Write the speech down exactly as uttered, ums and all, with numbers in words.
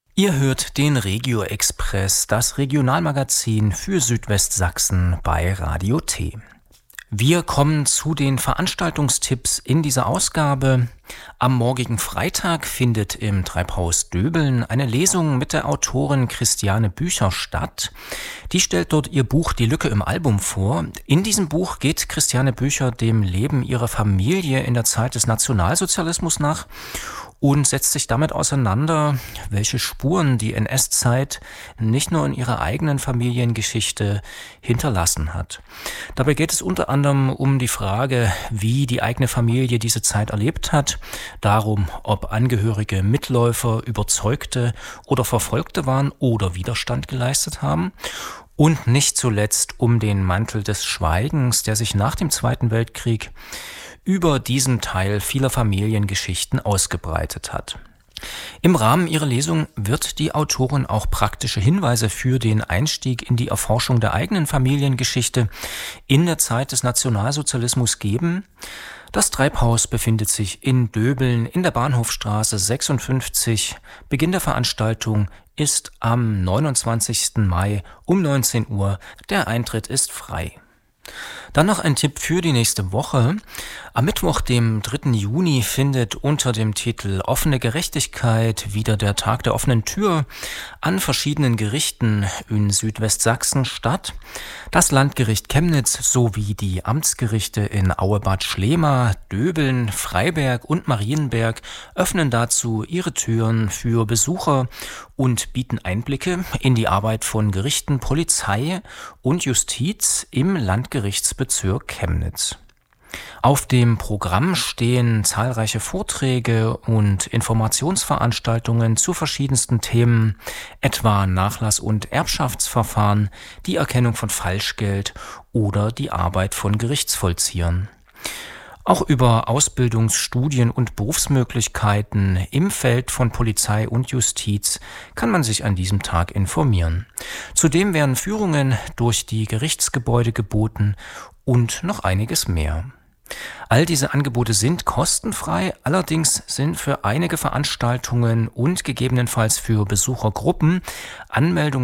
Ihr hört den Regio Express, das Regionalmagazin für Südwestsachsen bei Radio T. Wir kommen zu den Veranstaltungstipps in dieser Ausgabe. Am morgigen Freitag findet im Treibhaus Döbeln eine Lesung mit der Autorin Christiane Bücher statt. Die stellt dort ihr Buch Die Lücke im Album vor. In diesem Buch geht Christiane Bücher dem Leben ihrer Familie in der Zeit des Nationalsozialismus nach und setzt sich damit auseinander, welche Spuren die N S-Zeit nicht nur in ihrer eigenen Familiengeschichte hinterlassen hat. Dabei geht es unter anderem um die Frage, wie die eigene Familie diese Zeit erlebt hat, darum, ob Angehörige Mitläufer, Überzeugte oder Verfolgte waren oder Widerstand geleistet haben. Und nicht zuletzt um den Mantel des Schweigens, der sich nach dem Zweiten Weltkrieg über diesen Teil vieler Familiengeschichten ausgebreitet hat. Im Rahmen ihrer Lesung wird die Autorin auch praktische Hinweise für den Einstieg in die Erforschung der eigenen Familiengeschichte in der Zeit des Nationalsozialismus geben. Das Treibhaus befindet sich in Döbeln in der Bahnhofstraße sechsundfünfzig. Beginn der Veranstaltung ist am neunundzwanzigsten Mai um neunzehn Uhr. Der Eintritt ist frei. Dann noch ein Tipp für die nächste Woche. Am Mittwoch, dem dritten Juni, findet unter dem Titel Offene Gerechtigkeit wieder der Tag der offenen Tür an verschiedenen Gerichten in Südwestsachsen statt. Das Landgericht Chemnitz sowie die Amtsgerichte in Auebad Schlema, Döbeln, Freiberg und Marienberg öffnen dazu ihre Türen für Besucher und bieten Einblicke in die Arbeit von Gerichten, Polizei und Justiz im Landgerichtsbezirk Chemnitz. Auf dem Programm stehen zahlreiche Vorträge und Informationsveranstaltungen zu verschiedensten Themen, etwa Nachlass- und Erbschaftsverfahren, die Erkennung von Falschgeld oder die Arbeit von Gerichtsvollziehern. Auch über Ausbildungs-, Studien- und Berufsmöglichkeiten im Feld von Polizei und Justiz kann man sich an diesem Tag informieren. Zudem werden Führungen durch die Gerichtsgebäude geboten und noch einiges mehr. All diese Angebote sind kostenfrei, allerdings sind für einige Veranstaltungen und gegebenenfalls für Besuchergruppen Anmeldungen